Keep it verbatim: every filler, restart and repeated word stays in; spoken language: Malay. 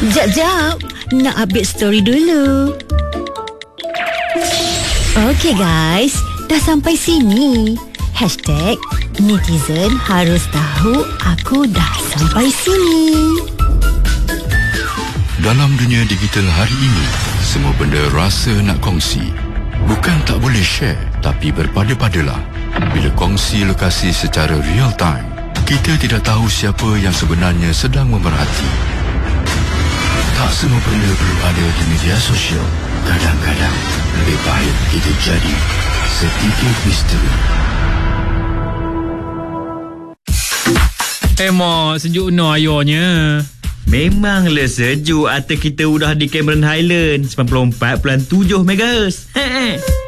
Jap, jap. Nak update story dulu. Okay guys, dah sampai sini. Hashtag netizen harus tahu aku dah sampai sini. Dalam dunia digital hari ini, semua benda rasa nak kongsi. Bukan tak boleh share, tapi berpada-padalah. Bila kongsi lokasi secara real time, kita tidak tahu siapa yang sebenarnya sedang memerhati. Tak semua benda perlu ada di media sosial. Kadang-kadang lebih baik kita jadi sedikit misteri. Eh mak, sejuk no ayahnya. Memanglah sejuk. Atas kita udah di Cameron Highland sembilan puluh empat perpuluhan tujuh megahertz.